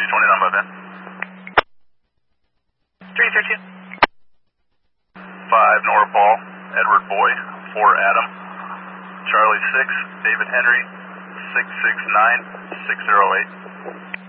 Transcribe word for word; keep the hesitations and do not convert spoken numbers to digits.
G twenty-nine by van. three thirty-two. five Nora Paul, Edward Boy, four Adam, Charlie six, David Henry, six six nine, six zero eight.